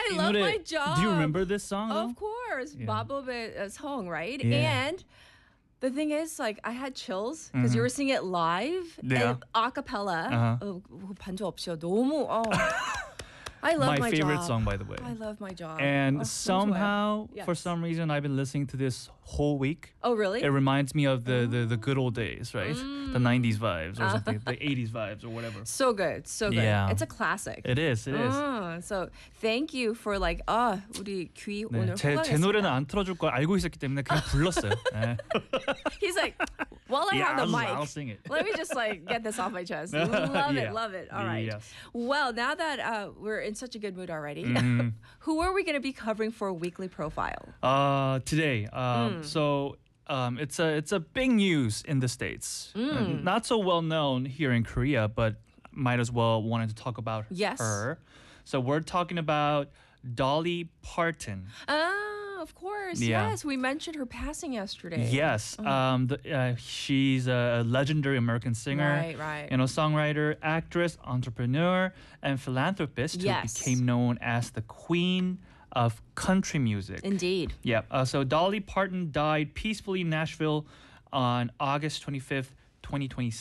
I love 노래, my job. Do you remember this song? Of though? course, Yeah. 마법의 song, right? Yeah. And the thing is, like, I had chills because you were singing it live Yeah. and a cappella. Uh-huh. 반주 없이요. 너무 I love my favorite job. song, by the way. I love my job. And 너무 somehow, 좋아요. for Yes. some reason, I've been listening to this whole week. Oh, really? It reminds me of the good old days, right? The 90s vibes or something, the 80s vibes or whatever. So good, so good. Yeah. It's a classic. It is. So thank you for like 우리 귀 네, 오늘 제 호강했습니다. 노래는 안 틀어줄 걸 알고 있었기 때문에 그냥 불렀어요. 네. He's like, while I have the I'll mic, sing it. let me just like get this off my chest. Love Yeah. it, love it. All right. Yes. Well, now that we're in such a good mood already, who are we going to be covering for a weekly profile? Today, so it's a big news in the States. Not so well known here in Korea, but might as well wanted to talk about Yes. her. So we're talking about Dolly Parton. Of course. Yeah. Yes, we mentioned her passing yesterday. Yes, she's a legendary American singer, Right. songwriter, actress, entrepreneur, and philanthropist Yes. who became known as the queen of country music. Indeed. Yeah. So Dolly Parton died peacefully in Nashville on August 25th, 2026.